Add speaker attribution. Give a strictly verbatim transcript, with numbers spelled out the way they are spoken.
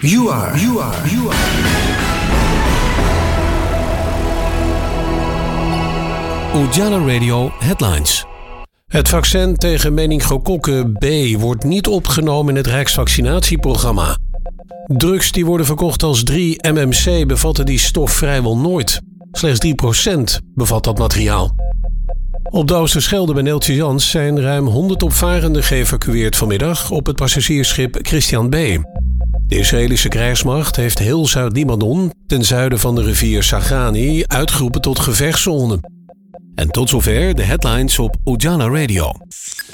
Speaker 1: You are, you are, you are.
Speaker 2: Ujala Radio Headlines. Het vaccin tegen meningokokken B wordt niet opgenomen in het Rijksvaccinatieprogramma. Drugs die worden verkocht als drie M M C bevatten die stof vrijwel nooit. Slechts drie procent bevat dat materiaal. Op de Oosterschelde bij Neeltje Jans zijn ruim honderd opvarenden geëvacueerd vanmiddag op het passagiersschip Christian B. De Israëlische krijgsmacht heeft heel Zuid-Libanon, ten zuiden van de rivier Sagrani, uitgeroepen tot gevechtszone. En tot zover de headlines op Ujala Radio.